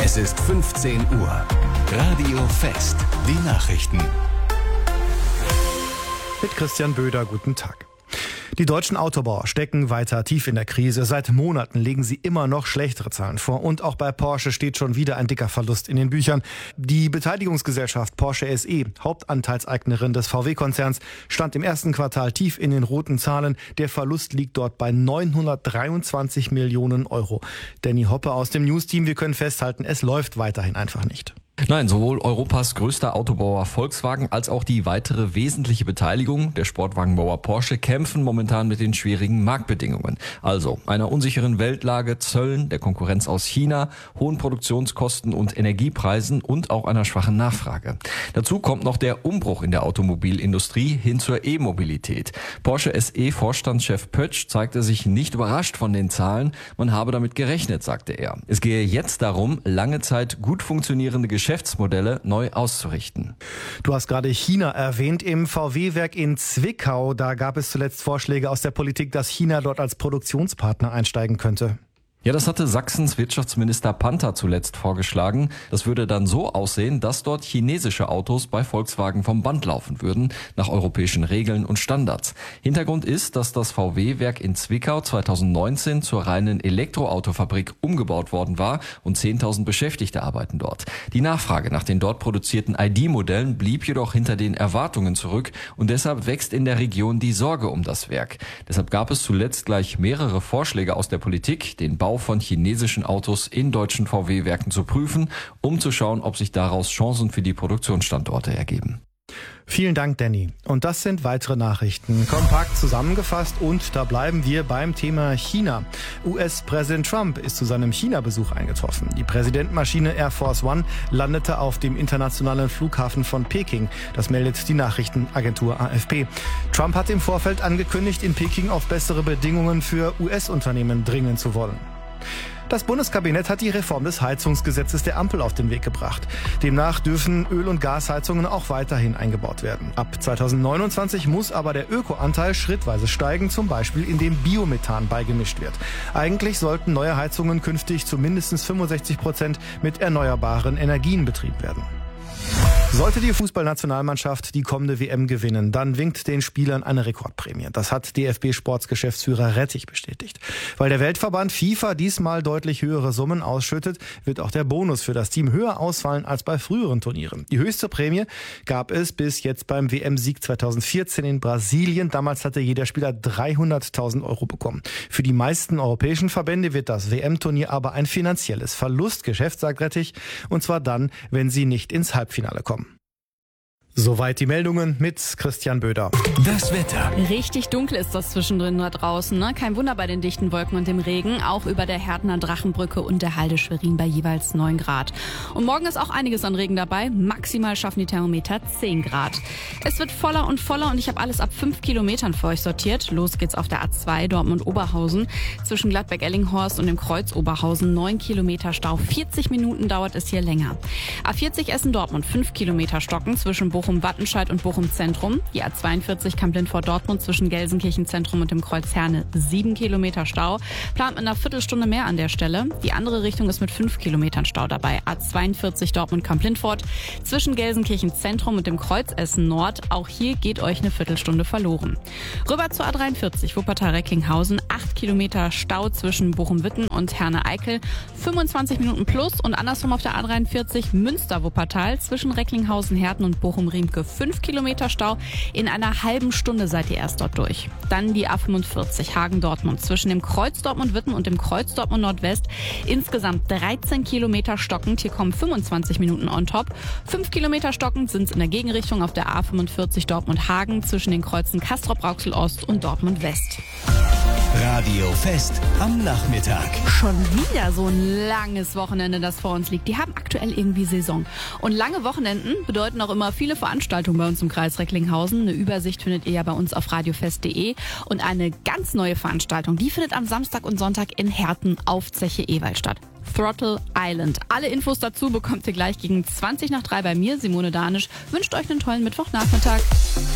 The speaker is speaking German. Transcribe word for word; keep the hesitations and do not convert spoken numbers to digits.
Es ist fünfzehn Uhr. Radio Fest. Die Nachrichten. Mit Christian Böder, guten Tag. Die deutschen Autobauer stecken weiter tief in der Krise. Seit Monaten legen sie immer noch schlechtere Zahlen vor. Und auch bei Porsche steht schon wieder ein dicker Verlust in den Büchern. Die Beteiligungsgesellschaft Porsche S E, Hauptanteilseignerin des V W-Konzerns, stand im ersten Quartal tief in den roten Zahlen. Der Verlust liegt dort bei neunhundertdreiundzwanzig Millionen Euro. Danny Hoppe aus dem News-Team, wir können festhalten, es läuft weiterhin einfach nicht. Nein, sowohl Europas größter Autobauer Volkswagen als auch die weitere wesentliche Beteiligung der Sportwagenbauer Porsche kämpfen momentan mit den schwierigen Marktbedingungen. Also einer unsicheren Weltlage, Zöllen, der Konkurrenz aus China, hohen Produktionskosten und Energiepreisen und auch einer schwachen Nachfrage. Dazu kommt noch der Umbruch in der Automobilindustrie hin zur E-Mobilität. Porsche S E-Vorstandschef Pötsch zeigte sich nicht überrascht von den Zahlen. Man habe damit gerechnet, sagte er. Es gehe jetzt darum, lange Zeit gut funktionierende Geschäfte Geschäftsmodelle neu auszurichten. Du hast gerade China erwähnt. Im V W-Werk in Zwickau, da gab es zuletzt Vorschläge aus der Politik, dass China dort als Produktionspartner einsteigen könnte. Ja, das hatte Sachsens Wirtschaftsminister Panther zuletzt vorgeschlagen. Das würde dann so aussehen, dass dort chinesische Autos bei Volkswagen vom Band laufen würden, nach europäischen Regeln und Standards. Hintergrund ist, dass das V W-Werk in Zwickau zweitausendneunzehn zur reinen Elektroautofabrik umgebaut worden war und zehntausend Beschäftigte arbeiten dort. Die Nachfrage nach den dort produzierten I D-Modellen blieb jedoch hinter den Erwartungen zurück und deshalb wächst in der Region die Sorge um das Werk. Deshalb gab es zuletzt gleich mehrere Vorschläge aus der Politik, den Bau von chinesischen Autos in deutschen V W-Werken zu prüfen, um zu schauen, ob sich daraus Chancen für die Produktionsstandorte ergeben. Vielen Dank, Danny. Und das sind weitere Nachrichten. Kompakt zusammengefasst und da bleiben wir beim Thema China. U S-Präsident Trump ist zu seinem China-Besuch eingetroffen. Die Präsidentenmaschine Air Force One landete auf dem internationalen Flughafen von Peking. Das meldet die Nachrichtenagentur A F P. Trump hat im Vorfeld angekündigt, in Peking auf bessere Bedingungen für U S-Unternehmen dringen zu wollen. Das Bundeskabinett hat die Reform des Heizungsgesetzes der Ampel auf den Weg gebracht. Demnach dürfen Öl- und Gasheizungen auch weiterhin eingebaut werden. Ab zweitausendneunundzwanzig muss aber der Ökoanteil schrittweise steigen, zum Beispiel indem Biomethan beigemischt wird. Eigentlich sollten neue Heizungen künftig zu mindestens fünfundsechzig Prozent mit erneuerbaren Energien betrieben werden. Sollte die Fußballnationalmannschaft die kommende W M gewinnen, dann winkt den Spielern eine Rekordprämie. Das hat D F B-Sportsgeschäftsführer Rettich bestätigt. Weil der Weltverband FIFA diesmal deutlich höhere Summen ausschüttet, wird auch der Bonus für das Team höher ausfallen als bei früheren Turnieren. Die höchste Prämie gab es bis jetzt beim W M-Sieg zweitausendvierzehn in Brasilien. Damals hatte jeder Spieler dreihunderttausend Euro bekommen. Für die meisten europäischen Verbände wird das W M-Turnier aber ein finanzielles Verlustgeschäft, sagt Rettich. Und zwar dann, wenn sie nicht ins Halbfinale kommen. Soweit die Meldungen mit Christian Böder. Das Wetter. Richtig dunkel ist das zwischendrin da draußen. Ne? Kein Wunder bei den dichten Wolken und dem Regen. Auch über der Härtner Drachenbrücke und der Halde Schwerin bei jeweils neun Grad. Und morgen ist auch einiges an Regen dabei. Maximal schaffen die Thermometer zehn Grad. Es wird voller und voller und ich habe alles ab fünf Kilometern für euch sortiert. Los geht's auf der A zwei Dortmund-Oberhausen. Zwischen Gladbeck-Ellinghorst und dem Kreuz Oberhausen neun Kilometer Stau. vierzig Minuten dauert es hier länger. A vierzig Essen-Dortmund fünf Kilometer Stocken zwischen Bochum Wattenscheid und Bochum Zentrum. Die A zweiundvierzig Kamp-Lindfort-Dortmund zwischen Gelsenkirchen Zentrum und dem Kreuz Herne sieben Kilometer Stau. Plant mit einer Viertelstunde mehr an der Stelle. Die andere Richtung ist mit fünf Kilometern Stau dabei. A zweiundvierzig Dortmund Kamp-Lindfort zwischen Gelsenkirchen Zentrum und dem Kreuz Essen Nord. Auch hier geht euch eine Viertelstunde verloren. Rüber zur A dreiundvierzig Wuppertal-Recklinghausen. acht Kilometer Stau zwischen Bochum-Witten und Herne-Eickel. fünfundzwanzig Minuten plus und andersrum auf der A dreiundvierzig Münster-Wuppertal zwischen Recklinghausen-Herten und Bochum Riemke fünf Kilometer Stau. In einer halben Stunde seid ihr erst dort durch. Dann die A fünfundvierzig Hagen-Dortmund zwischen dem Kreuz Dortmund-Witten und dem Kreuz Dortmund-Nordwest. Insgesamt dreizehn Kilometer stockend. Hier kommen fünfundzwanzig Minuten on top. fünf Kilometer stockend sind es in der Gegenrichtung auf der A fünfundvierzig Dortmund-Hagen zwischen den Kreuzen Castrop-Rauxel-Ost und Dortmund-West. Radio Fest am Nachmittag. Schon wieder so ein langes Wochenende, das vor uns liegt. Die haben aktuell irgendwie Saison. Und lange Wochenenden bedeuten auch immer viele Veranstaltungen bei uns im Kreis Recklinghausen. Eine Übersicht findet ihr ja bei uns auf radiofest punkt de. Und eine ganz neue Veranstaltung, die findet am Samstag und Sonntag in Herten auf Zeche Ewald statt. Throttle Island. Alle Infos dazu bekommt ihr gleich gegen zwanzig nach drei bei mir. Simone Danisch wünscht euch einen tollen Mittwochnachmittag.